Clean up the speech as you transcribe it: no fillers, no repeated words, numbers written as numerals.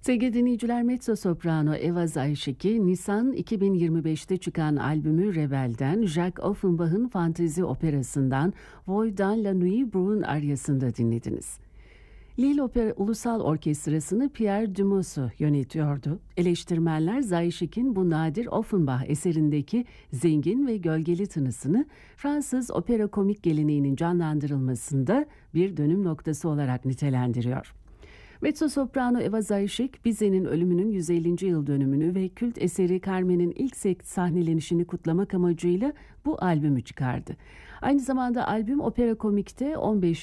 Sevgili dinleyiciler, mezzo-soprano Eva Zayşiki, Nisan 2025'te çıkan albümü Rebel'den Jacques Offenbach'ın fantezi operasından Voix dans la Nuit Brun aryasında dinlediniz. Lille Opera Ulusal Orkestrası'nı Pierre Dumous'u yönetiyordu. Eleştirmenler Zayşik'in bu nadir Offenbach eserindeki zengin ve gölgeli tınısını Fransız opera komik geleneğinin canlandırılmasında bir dönüm noktası olarak nitelendiriyor. Mezzo-soprano Eva Zayşik, Bizet'in ölümünün 150. yıl dönümünü ve kült eseri Carmen'in ilk sahnelenişini kutlamak amacıyla bu albümü çıkardı. Aynı zamanda albüm opera komikte 15